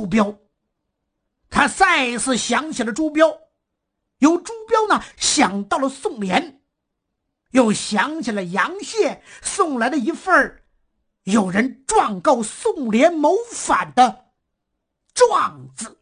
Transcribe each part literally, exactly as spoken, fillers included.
朱标。他再一次想起了朱标，由朱标呢想到了宋濂，又想起了杨谢送来的一份有人状告宋濂谋反的状子。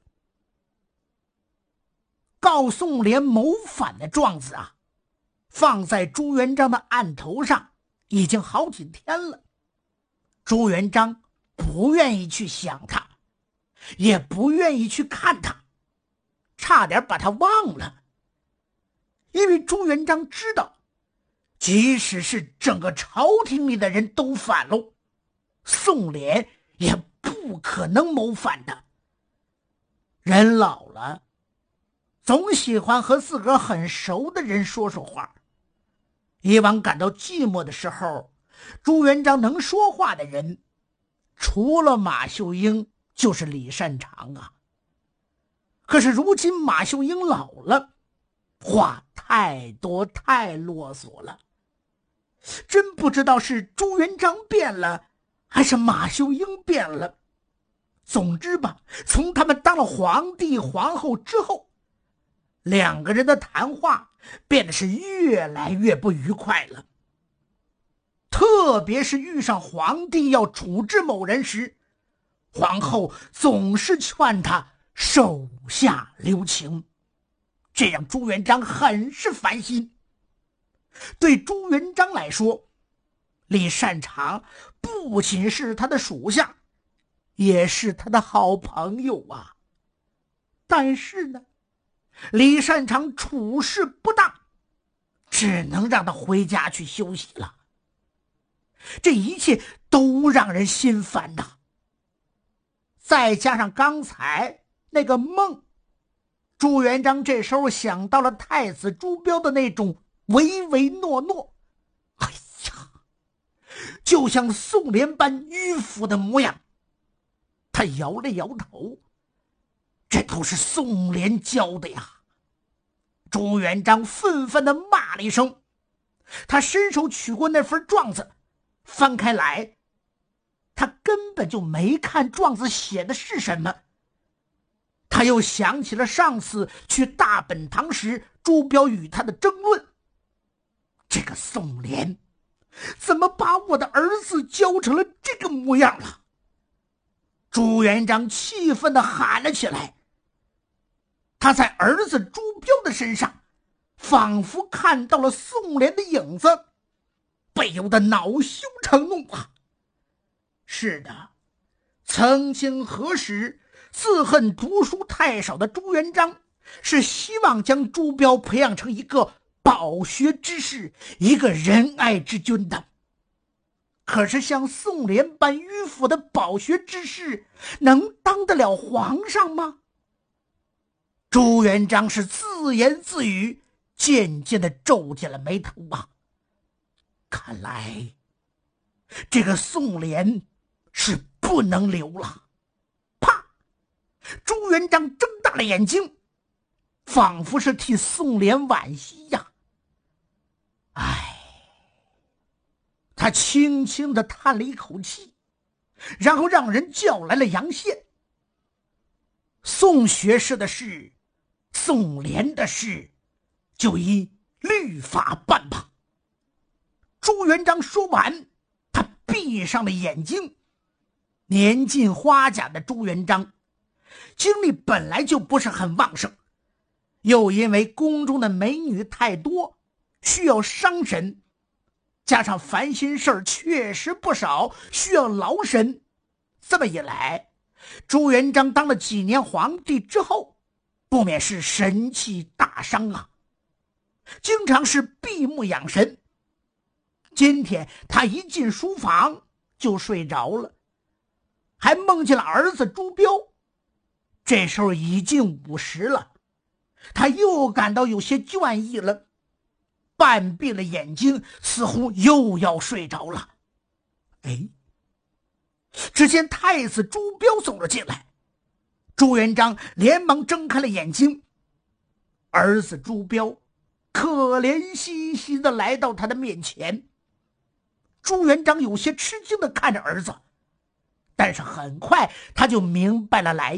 告宋濂谋反的状子啊，放在朱元璋的案头上已经好几天了。朱元璋不愿意去想他，也不愿意去看他，差点把他忘了。因为朱元璋知道，即使是整个朝廷里的人都反了，宋濂也不可能谋反的。人老了，总喜欢和自个儿很熟的人说说话。以往感到寂寞的时候，朱元璋能说话的人，除了马秀英就是李善长啊。可是如今马秀英老了，话太多太啰嗦了，真不知道是朱元璋变了，还是马秀英变了。总之吧，从他们当了皇帝皇后之后，两个人的谈话变得是越来越不愉快了。特别是遇上皇帝要处置某人时，皇后总是劝他手下留情，这让朱元璋很是烦心。对朱元璋来说，李善长不仅是他的属下，也是他的好朋友啊。但是呢，李善长处事不当，只能让他回家去休息了。这一切都让人心烦呐。再加上刚才那个梦，朱元璋这时候想到了太子朱标的那种唯唯诺诺，哎呀，就像宋濂般迂腐的模样。他摇了摇头，这都是宋濂教的呀。朱元璋愤愤地骂了一声，他伸手取过那份状子，翻开来，他根本就没看状子写的是什么。他又想起了上次去大本堂时朱标与他的争论，这个宋濂怎么把我的儿子教成了这个模样了？朱元璋气愤地喊了起来。他在儿子朱标的身上仿佛看到了宋濂的影子，不由得恼羞成怒啊！是的，曾经何时自恨读书太少的朱元璋，是希望将朱标培养成一个饱学之士，一个仁爱之君的。可是像宋濂般迂腐的饱学之士，能当得了皇上吗？朱元璋是自言自语，渐渐地皱紧了眉头啊。看来这个宋濂是不能留了。啪！朱元璋睁大了眼睛，仿佛是替宋濂惋惜呀。唉，他轻轻地叹了一口气，然后让人叫来了杨宪。宋学士的事，宋濂的事，就依律法办吧。朱元璋说完，他闭上了眼睛。年近花甲的朱元璋，精力本来就不是很旺盛，又因为宫中的美女太多，需要伤神，加上烦心事儿确实不少，需要劳神。这么一来，朱元璋当了几年皇帝之后，不免是神气大伤啊，经常是闭目养神。今天他一进书房就睡着了，还梦见了儿子朱标。这时候已经午时了，他又感到有些倦意了，半闭了眼睛，似乎又要睡着了。哎，只见太子朱标走了进来，朱元璋连忙睁开了眼睛。儿子朱标可怜兮兮地来到他的面前。朱元璋有些吃惊地看着儿子，但是很快他就明白了来